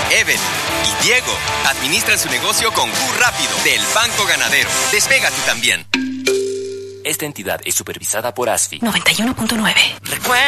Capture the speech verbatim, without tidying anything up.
Evelyn y Diego administran su negocio con Q Rápido del Banco Ganadero. Despega tú también. Esta entidad es supervisada por A S F I. noventa y uno punto nueve. Recuerda